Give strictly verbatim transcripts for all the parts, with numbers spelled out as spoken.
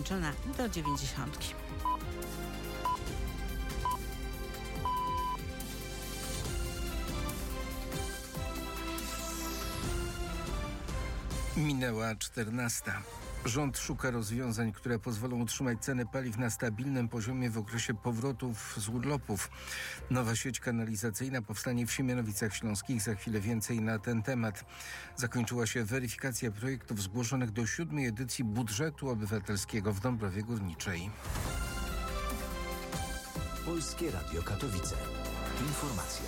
ograniczona do dziewięćdziesiątki. Minęła czternasta. Rząd szuka rozwiązań, które pozwolą utrzymać ceny paliw na stabilnym poziomie w okresie powrotów z urlopów. Nowa sieć kanalizacyjna powstanie w Siemianowicach Śląskich. Za chwilę więcej na ten temat. Zakończyła się weryfikacja projektów zgłoszonych do siódmej edycji budżetu obywatelskiego w Dąbrowie Górniczej. Polskie Radio Katowice. Informacje.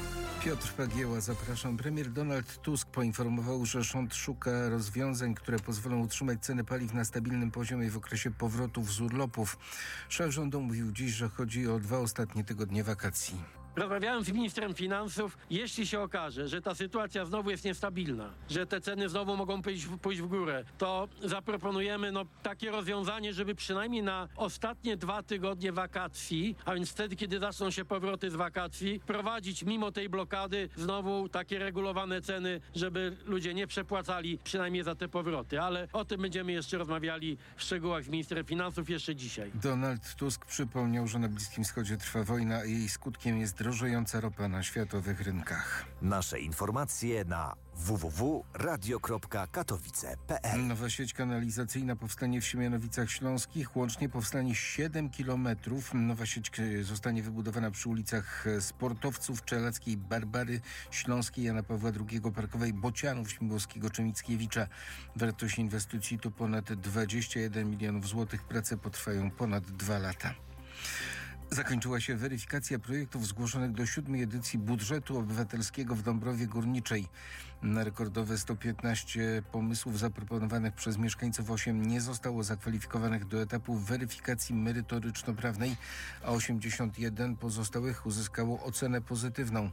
Piotr Pagieła, zapraszam. Premier Donald Tusk poinformował, że rząd szuka rozwiązań, które pozwolą utrzymać ceny paliw na stabilnym poziomie w okresie powrotów z urlopów. Szef rządu mówił dziś, że chodzi o dwa ostatnie tygodnie wakacji. Rozmawiałem z ministrem finansów. Jeśli się okaże, że ta sytuacja znowu jest niestabilna, że te ceny znowu mogą pójść, pójść w górę, to zaproponujemy no, takie rozwiązanie, żeby przynajmniej na ostatnie dwa tygodnie wakacji, a więc wtedy, kiedy zaczną się powroty z wakacji, prowadzić mimo tej blokady znowu takie regulowane ceny, żeby ludzie nie przepłacali przynajmniej za te powroty. Ale o tym będziemy jeszcze rozmawiali w szczegółach z ministrem finansów jeszcze dzisiaj. Donald Tusk przypomniał, że na Bliskim Wschodzie trwa wojna, a jej skutkiem jest drożejąca ropa na światowych rynkach. Nasze informacje na w w w kropka radio kropka katowice kropka p l. Nowa sieć kanalizacyjna powstanie w Siemianowicach Śląskich. Łącznie powstanie siedem kilometrów. Nowa sieć zostanie wybudowana przy ulicach Sportowców, Czeladskiej, Barbary Śląskiej, Jana Pawła drugiego, Parkowej, Bocianów, Śmigłowskiego czy Mickiewicza. Wartość inwestycji to ponad dwadzieścia jeden milionów złotych. Prace potrwają ponad dwa lata. Zakończyła się weryfikacja projektów zgłoszonych do siódmej edycji budżetu obywatelskiego w Dąbrowie Górniczej. Na rekordowe sto piętnaście pomysłów zaproponowanych przez mieszkańców osiem nie zostało zakwalifikowanych do etapu weryfikacji merytoryczno-prawnej, a osiemdziesiąt jeden pozostałych uzyskało ocenę pozytywną.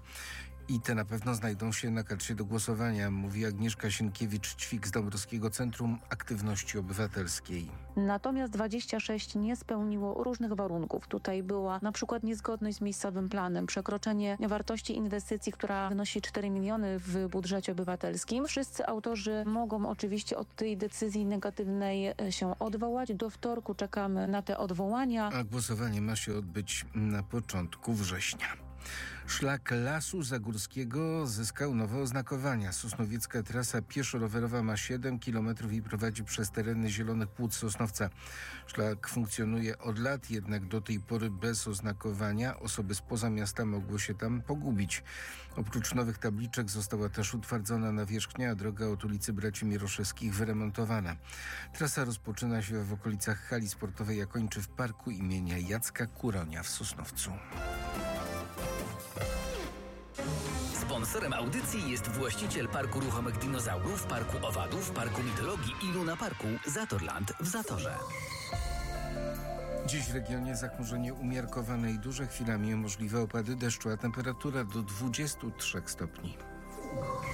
I te na pewno znajdą się na karcie do głosowania, mówi Agnieszka Sienkiewicz-Ćwik z Dąbrowskiego Centrum Aktywności Obywatelskiej. Natomiast dwadzieścia sześć nie spełniło różnych warunków. Tutaj była na przykład niezgodność z miejscowym planem, przekroczenie wartości inwestycji, która wynosi cztery miliony w budżecie obywatelskim. Wszyscy autorzy mogą oczywiście od tej decyzji negatywnej się odwołać. Do wtorku czekamy na te odwołania. A głosowanie ma się odbyć na początku września. Szlak Lasu Zagórskiego zyskał nowe oznakowania. Sosnowiecka trasa pieszo-rowerowa ma siedem kilometrów i prowadzi przez tereny Zielonych Płód Sosnowca. Szlak funkcjonuje od lat, jednak do tej pory bez oznakowania. Osoby spoza miasta mogły się tam pogubić. Oprócz nowych tabliczek została też utwardzona nawierzchnia, a droga od ulicy Braci Mieroszewskich wyremontowana. Trasa rozpoczyna się w okolicach hali sportowej, a kończy w parku imienia Jacka Kuronia w Sosnowcu. Sponsorem audycji jest właściciel Parku Ruchomych Dinozaurów, Parku Owadów, Parku Mitologii i Luna Parku Zatorland w Zatorze. Dziś w regionie zachmurzenie umiarkowane i duże, chwilami możliwe opady deszczu, a temperatura do dwudziestu trzech stopni.